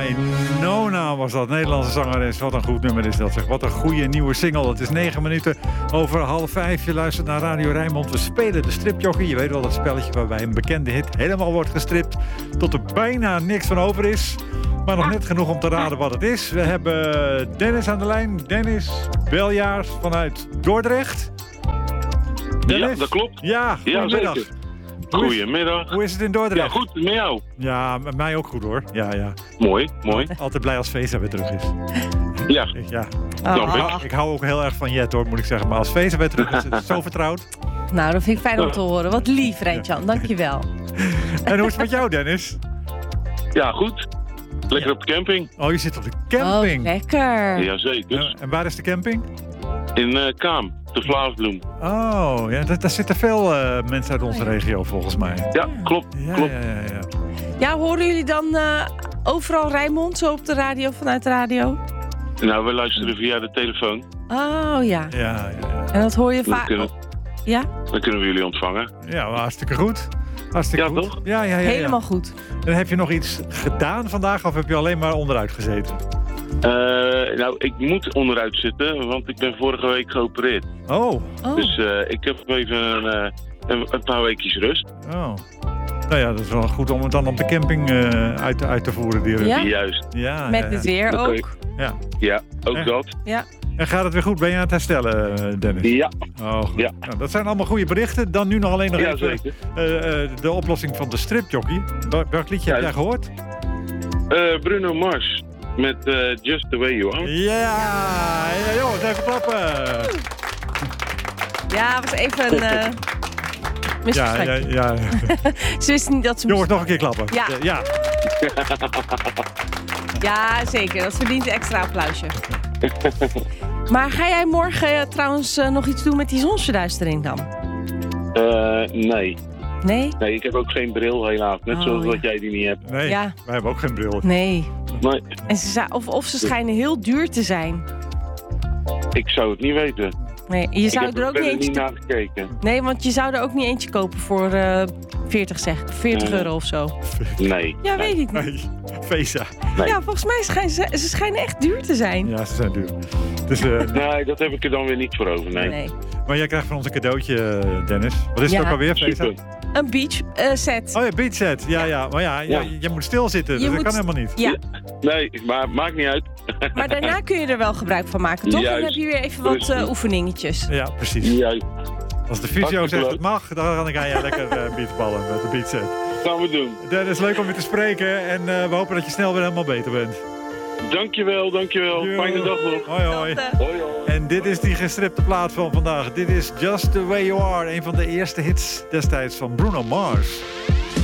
Nona was dat, Nederlandse zangeres. Wat een goed nummer is dat, zeg. Wat een goede nieuwe single. Het is 9 minuten over 4:30. Je luistert naar Radio Rijnmond. We spelen de stripjockey. Je weet wel, dat spelletje waarbij een bekende hit helemaal wordt gestript tot er bijna niks van over is. Maar nog net genoeg om te raden wat het is. We hebben Dennis aan de lijn. Dennis Beljaars vanuit Dordrecht. Dennis? Ja, dat klopt. Ja, goedemiddag. Zeker. Goedemiddag. Hoe is het in Dordrecht? Ja, goed. Met jou? Ja, met mij ook goed hoor. Ja. Mooi. Altijd blij als Vesa weer terug is. Ja. Ik hou ook heel erg van Jet hoor, moet ik zeggen. Maar als Vesa weer terug is, is het zo vertrouwd. Nou, dat vind ik fijn om te horen. Wat lief, Rijntjan. Dankjewel. En hoe is het met jou, Dennis? Ja, goed. Lekker op de camping. Oh, je zit op de camping. Oh, lekker. Jazeker. En waar is de camping? In Kaam, de Vlaasbloem. Oh, ja, daar zitten veel mensen uit onze regio volgens mij. Ja, klopt. Ja. Ja, horen jullie dan overal Rijnmond, zo op de radio, vanuit de radio? Nou, we luisteren via de telefoon. Oh, ja. Ja. En dat hoor je Dan vaak. Dan kunnen we jullie ontvangen. Ja, hartstikke goed. Hartstikke goed. Toch? Ja. Helemaal goed. En heb je nog iets gedaan vandaag of heb je alleen maar onderuit gezeten? Nou, ik moet onderuit zitten, want ik ben vorige week geopereerd. Oh. Dus ik heb even een paar weekjes rust. Oh. Nou ja, dat is wel goed om het dan op de camping uit te voeren. Die Ja? Juist. Ja, Met het weer Dat ook. Ja, ook dat. Ja. En gaat het weer goed? Ben je aan het herstellen, Dennis? Ja. Oh, goed. Ja. Nou, dat zijn allemaal goede berichten. Dan nu nog alleen nog Ja, even zeker. de oplossing van de stripjockey. Welk liedje heb jij gehoord? Bruno Mars met Just The Way You Are. Ja, jongens, even klappen. Ja, het was even een misverstand. Ja. Ze wisten niet dat ze Jongens, nog een keer klappen. Ja. Ja, zeker. Dat verdient een extra applausje. Maar ga jij morgen trouwens nog iets doen met die zonsverduistering dan? Nee. Nee? Nee, ik heb ook geen bril helaas. Net zoals dat jij die niet hebt. Nee, Ja. wij hebben ook geen bril. Nee. Nee, En of ze schijnen heel duur te zijn. ik zou het niet weten. Nee, je zou Ik heb er ook niet verder eentje... niet naar gekeken. Nee, want je zou er ook niet eentje kopen voor 40 euro of zo. Nee. Ja, weet ik niet. Nee, Vesa. Nee. Ja, volgens mij ze schijnen echt duur te zijn. Ja, ze zijn duur. Dus, Nee, dat heb ik er dan weer niet voor over, nee. maar jij krijgt van ons een cadeautje, Dennis. Wat is het Ja. ook alweer, Vesa? Super. Een beach set. Oh ja, beach set. Ja. Maar ja, je moet stilzitten, dus dat kan helemaal niet. Ja, Nee, maar maakt niet uit. maar daarna kun je er wel gebruik van maken, toch? Dan Juist. heb je weer even wat Precies. oefeningetjes. Ja, precies. Juist. Als de fysio Hartstikke zegt leuk. het mag, dan ga jij lekker beachballen met de beach set. Gaan we doen. Dennis, leuk om je te spreken en we hopen dat je snel weer helemaal beter bent. Dankjewel. Yo. Fijne dag nog. Hoi. Hoi. En dit is die gestripte plaat van vandaag. Dit is Just The Way You Are, een van de eerste hits destijds van Bruno Mars.